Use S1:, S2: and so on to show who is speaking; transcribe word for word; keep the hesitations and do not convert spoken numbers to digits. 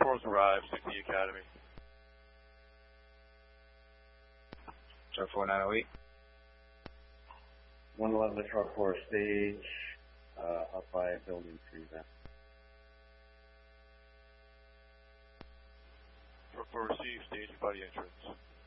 S1: Four's arrived, sixty Academy.
S2: Sharp four nine oh eight.
S3: one eleven Sharp four stage, uh, up by building three then.
S1: Sharp four received, stage by the entrance.